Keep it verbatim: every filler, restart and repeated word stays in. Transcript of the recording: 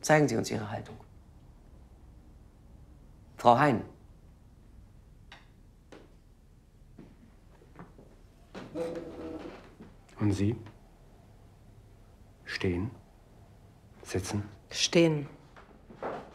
Zeigen Sie uns Ihre Haltung. Frau Hein. Und Sie? Stehen? Sitzen? Stehen.